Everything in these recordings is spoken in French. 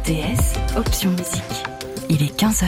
RTS, option musique. Il est 15h.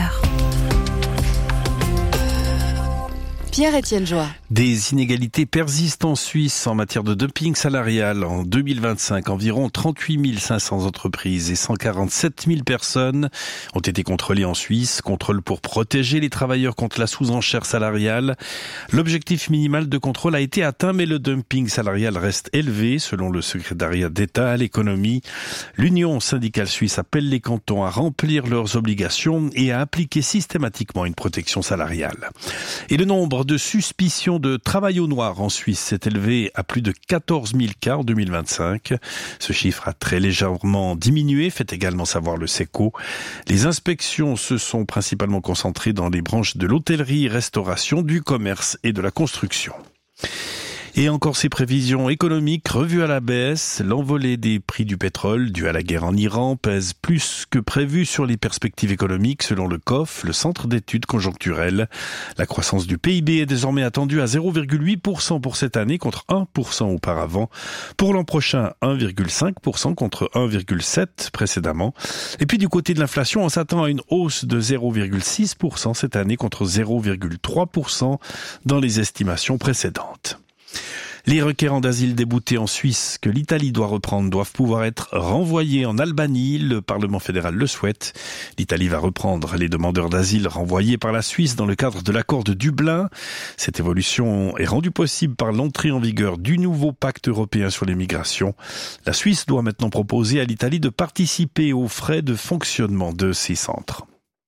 Pierre-Étienne Joie. Des inégalités persistent en Suisse en matière de dumping salarial. En 2025, environ 38 500 entreprises et 147 000 personnes ont été contrôlées en Suisse. Contrôle pour protéger les travailleurs contre la sous-enchère salariale. L'objectif minimal de contrôle a été atteint, mais le dumping salarial reste élevé, selon le secrétariat d'État à l'économie. L'Union syndicale suisse appelle les cantons à remplir leurs obligations et à appliquer systématiquement une protection salariale. Et le nombre de suspicions de travail au noir en Suisse s'est élevé à plus de 14 000 cas en 2025. Ce chiffre a très légèrement diminué, fait également savoir le SECO. Les inspections se sont principalement concentrées dans les branches de l'hôtellerie, restauration, du commerce et de la construction. Et encore ces prévisions économiques revues à la baisse. L'envolée des prix du pétrole due à la guerre en Iran pèse plus que prévu sur les perspectives économiques selon le COF, le Centre d'études conjoncturelles. La croissance du PIB est désormais attendue à 0,8% pour cette année contre 1% auparavant. Pour l'an prochain, 1,5% contre 1,7% précédemment. Et puis du côté de l'inflation, on s'attend à une hausse de 0,6% cette année contre 0,3% dans les estimations précédentes. Les requérants d'asile déboutés en Suisse que l'Italie doit reprendre doivent pouvoir être renvoyés en Albanie. Le Parlement fédéral le souhaite. L'Italie va reprendre les demandeurs d'asile renvoyés par la Suisse dans le cadre de l'accord de Dublin. Cette évolution est rendue possible par l'entrée en vigueur du nouveau pacte européen sur les migrations. La Suisse doit maintenant proposer à l'Italie de participer aux frais de fonctionnement de ces centres.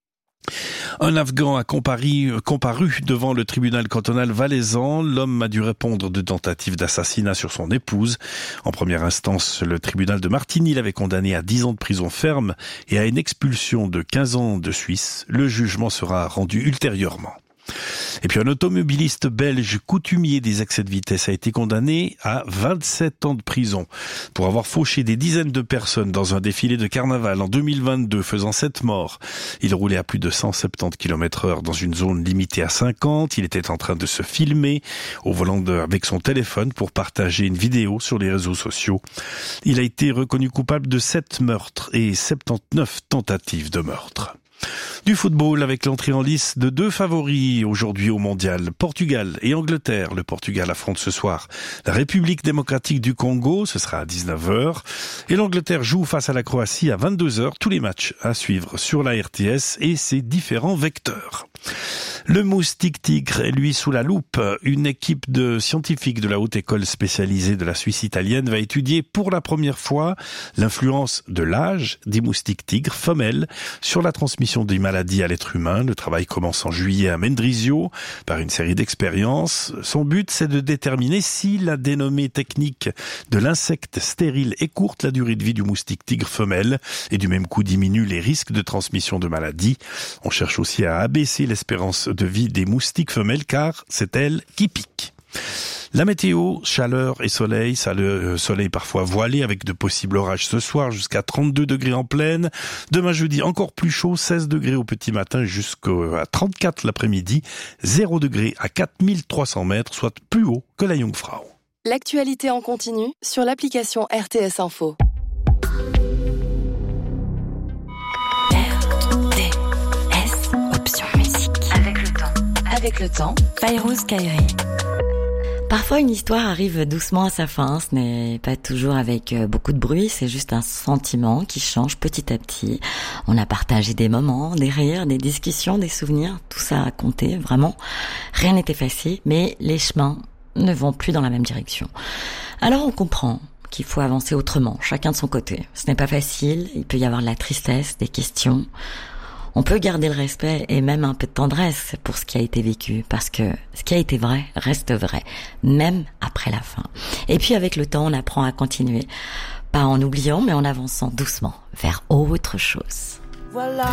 Un Afghan a comparu devant le tribunal cantonal valaisan. L'homme a dû répondre de tentative d'assassinat sur son épouse. En première instance, le tribunal de Martigny l'avait condamné à 10 ans de prison ferme et à une expulsion de 15 ans de Suisse. Le jugement sera rendu ultérieurement. Et puis un automobiliste belge coutumier des excès de vitesse a été condamné à 27 ans de prison pour avoir fauché des dizaines de personnes dans un défilé de carnaval en 2022, faisant 7 morts. Il roulait à plus de 170 km/h dans une zone limitée à 50. Il était en train de se filmer au volant avec son téléphone pour partager une vidéo sur les réseaux sociaux. Il a été reconnu coupable de 7 meurtres et 79 tentatives de meurtre. Du football avec l'entrée en lice de 2 favoris aujourd'hui au mondial, Portugal et Angleterre. Le Portugal affronte ce soir la République démocratique du Congo, ce sera à 19h. Et l'Angleterre joue face à la Croatie à 22h. Tous les matchs à suivre sur la RTS et ses différents vecteurs. Le moustique tigre est lui sous la loupe. Une équipe de scientifiques de la haute école spécialisée de la Suisse italienne va étudier pour la première fois l'influence de l'âge des moustiques tigres femelles sur la transmission des maladies à l'être humain. Le travail commence en juillet à Mendrisio par une série d'expériences. Son but, c'est de déterminer si la dénommée technique de l'insecte stérile écourte la durée de vie du moustique tigre femelle et du même coup diminue les risques de transmission de maladies. On cherche aussi à abaisser l'espérance de vie des moustiques femelles car c'est elle qui pique. La météo, chaleur et soleil, soleil parfois voilé avec de possibles orages ce soir jusqu'à 32 degrés en plaine. Demain jeudi encore plus chaud, 16 degrés au petit matin jusqu'à 34 l'après-midi, 0 degrés à 4300 mètres, soit plus haut que la Jungfrau. L'actualité en continu sur l'application RTS Info. RTS, option musique. Avec le temps, Fayrouz Kairi. Parfois, une histoire arrive doucement à sa fin. Ce n'est pas toujours avec beaucoup de bruit. C'est juste un sentiment qui change petit à petit. On a partagé des moments, des rires, des discussions, des souvenirs. Tout ça a compté, vraiment. Rien n'est effacé, mais les chemins ne vont plus dans la même direction. Alors on comprend qu'il faut avancer autrement, chacun de son côté. Ce n'est pas facile. Il peut y avoir de la tristesse, des questions. On peut garder le respect et même un peu de tendresse pour ce qui a été vécu, parce que ce qui a été vrai reste vrai, même après la fin. Et puis avec le temps, on apprend à continuer, pas en oubliant, mais en avançant doucement vers autre chose. Voilà.